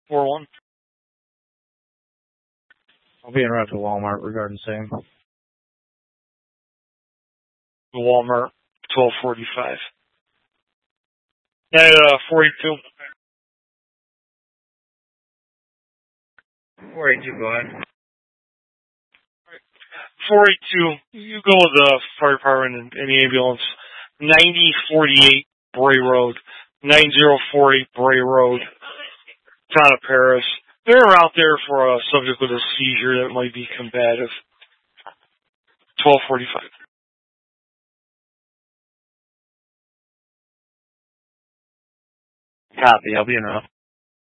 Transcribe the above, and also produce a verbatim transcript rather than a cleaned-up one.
four one. I'll be in route to Walmart regarding same. The Walmart, twelve forty-five. At uh, forty-two. forty-two, go ahead. forty-two, you go with the fire department and, and the ambulance. ninety forty-eight Bray Road. nine zero four eight Bray Road. Town of Paris. They're out there for a subject with a seizure that might be combative. twelve forty-five. Copy, I'll be in route.